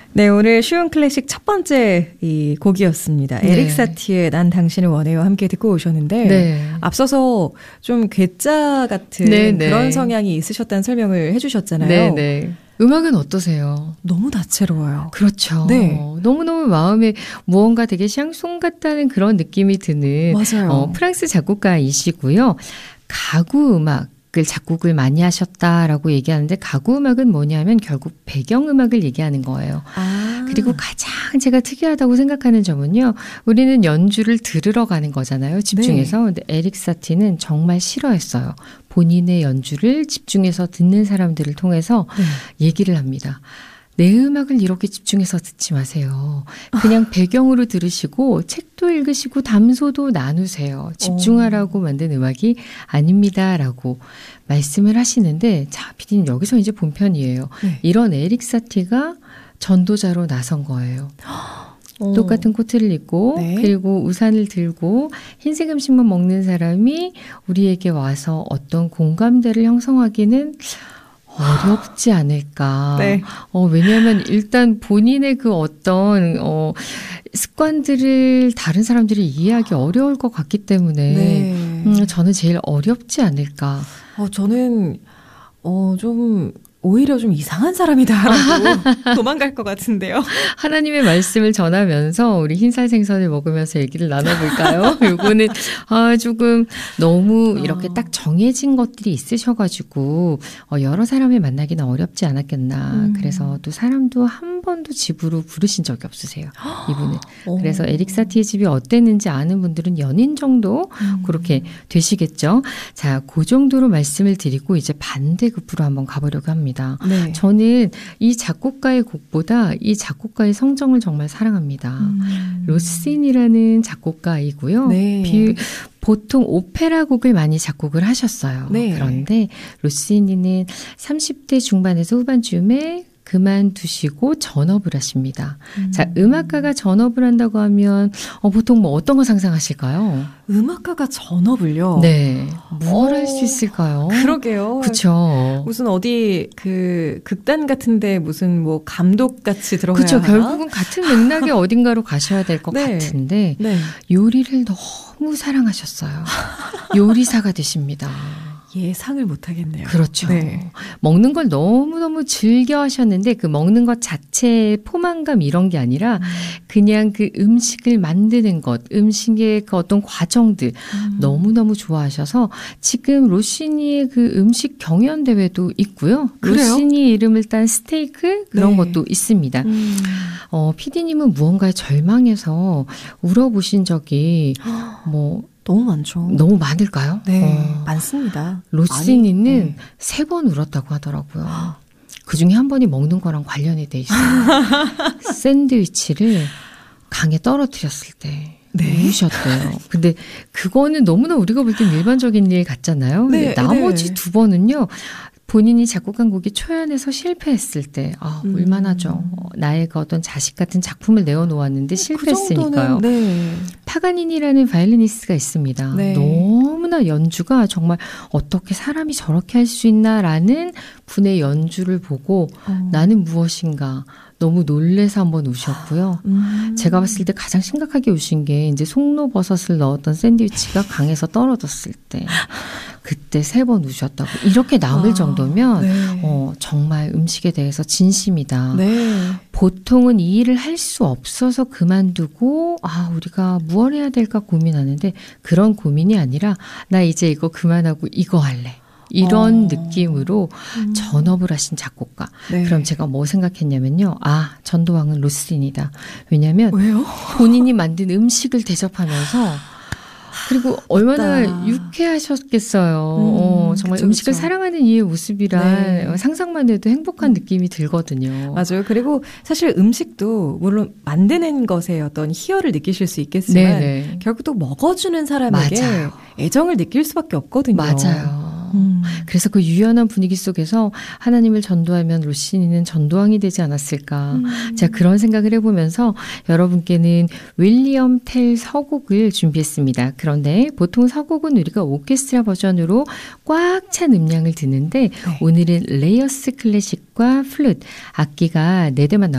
네, 오늘 쉬운 클래식 첫 번째 이 곡이었습니다. 네. 에릭 사티의 난 당신을 원해요 함께 듣고 오셨는데 네. 앞서서 좀 괴짜 같은 네, 네. 그런 성향이 있으셨다는 설명을 해주셨잖아요. 네네. 음악은 어떠세요? 너무 다채로워요. 그렇죠. 네. 너무너무 마음에 무언가 되게 샹송 같다는 그런 느낌이 드는 맞아요. 프랑스 작곡가이시고요. 가구 음악을 작곡을 많이 하셨다라고 얘기하는데 가구 음악은 뭐냐면 결국 배경음악을 얘기하는 거예요. 그리고 가장 제가 특이하다고 생각하는 점은요. 우리는 연주를 들으러 가는 거잖아요. 집중해서. 네. 근데 에릭 사티는 정말 싫어했어요. 본인의 연주를 집중해서 듣는 사람들을 통해서 얘기를 합니다. 내 음악을 이렇게 집중해서 듣지 마세요. 그냥 배경으로 들으시고 책도 읽으시고 담소도 나누세요. 집중하라고 만든 음악이 아닙니다라고 말씀을 하시는데 자, PD님 여기서 이제 본편이에요. 네. 이런 에릭 사티가 전도자로 나선 거예요. 똑같은 코트를 입고 네. 그리고 우산을 들고 흰색 음식만 먹는 사람이 우리에게 와서 어떤 공감대를 형성하기는 어렵지 않을까. 네. 왜냐하면 일단 본인의 그 어떤 습관들을 다른 사람들이 이해하기 어려울 것 같기 때문에 네. 저는 제일 어렵지 않을까. 저는 좀 오히려 좀 이상한 사람이다라고 도망갈 것 같은데요. 하나님의 말씀을 전하면서 우리 흰살 생선을 먹으면서 얘기를 나눠볼까요? 요거는 조금 너무 이렇게 딱 정해진 것들이 있으셔가지고 여러 사람을 만나기는 어렵지 않았겠나. 그래서 또 사람도 한 번도 집으로 부르신 적이 없으세요. 이분은. 그래서 에릭 사티의 집이 어땠는지 아는 분들은 연인 정도 그렇게 되시겠죠. 자, 그 정도로 말씀을 드리고 이제 반대급부로 한번 가보려고 합니다. 네. 저는 이 작곡가의 곡보다 이 작곡가의 성정을 정말 사랑합니다. 로시니라는 작곡가이고요. 네. 보통 오페라 곡을 많이 작곡을 하셨어요. 네. 그런데 로시니는 30대 중반에서 후반쯤에 그만두시고 전업을 하십니다. 자, 음악가가 전업을 한다고 하면 보통 뭐 어떤 거 상상하실까요? 음악가가 전업을요? 네. 뭘 할 수 있을까요? 그러게요. 그렇죠. 무슨 어디 그 극단 같은데 무슨 뭐 감독 같이 들어가야 그렇죠. 하나? 결국은 같은 맥락의 어딘가로 가셔야 될 것 네. 같은데 네. 요리를 너무 사랑하셨어요. 요리사가 되십니다. 예상을 못 하겠네요. 그렇죠. 네. 먹는 걸 너무너무 즐겨 하셨는데 그 먹는 것 자체의 포만감 이런 게 아니라 그냥 그 음식을 만드는 것, 음식의 그 어떤 과정들 너무너무 좋아하셔서 지금 로시니의 그 음식 경연 대회도 있고요. 그래요? 로시니 이름을 딴 스테이크 그런 네. 것도 있습니다. PD님은 무언가에 절망해서 울어보신 적이 너무 많죠. 너무 많을까요? 네, 많습니다. 로시니는 3번 울었다고 하더라고요. 그 중에 한 번이 먹는 거랑 관련이 돼 있어요. 샌드위치를 강에 떨어뜨렸을 때 우셨대요. 근데 그거는 너무나 우리가 볼 땐 일반적인 일 같잖아요. 근데 나머지 2번은요. 본인이 작곡한 곡이 초연해서 실패했을 때 울만하죠. 나의 그 어떤 자식 같은 작품을 내어놓았는데 실패했으니까요. 그 네. 파가니니라는 바이올리니스트가 있습니다. 네. 너무나 연주가 정말 어떻게 사람이 저렇게 할 수 있나라는 분의 연주를 보고 나는 무엇인가 너무 놀래서 한번 우셨고요. 제가 봤을 때 가장 심각하게 우신 게 이제 송로버섯을 넣었던 샌드위치가 강에서 떨어졌을 때 그때 3번 우셨다고. 이렇게 나올 정도면 정말 음식에 대해서 진심이다. 네. 보통은 이 일을 할 수 없어서 그만두고 우리가 무엇 해야 될까 고민하는데 그런 고민이 아니라 나 이제 이거 그만하고 이거 할래. 이런 느낌으로 전업을 하신 작곡가. 네. 그럼 제가 뭐 생각했냐면요. 전도왕은 로시니다. 왜냐하면 왜요? 본인이 만든 음식을 대접하면서 그리고 얼마나 유쾌하셨겠어요. 정말 그쵸, 음식을 그쵸. 사랑하는 이의 모습이란 상상만 해도 행복한 느낌이 들거든요. 맞아요. 그리고 사실 음식도 물론 만드는 것에 어떤 희열을 느끼실 수 있겠지만 결국 또 먹어주는 사람에게 맞아요. 애정을 느낄 수밖에 없거든요. 맞아요. 그래서 그 유연한 분위기 속에서 하나님을 전도하면 로시니는 전도왕이 되지 않았을까. 제가 그런 생각을 해보면서 여러분께는 윌리엄 텔 서곡을 준비했습니다. 그런데 보통 서곡은 우리가 오케스트라 버전으로 꽉 찬 음량을 듣는데 오늘은 레이어스 클래식과 플룻, 악기가 4대만